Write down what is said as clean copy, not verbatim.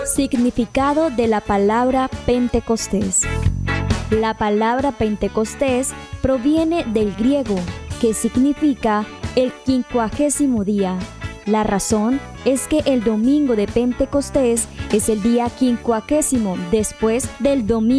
Significado de la palabra Pentecostés. La palabra Pentecostés proviene del griego, que significa el 50º día. La razón es que el domingo de Pentecostés es el día 50º después del domingo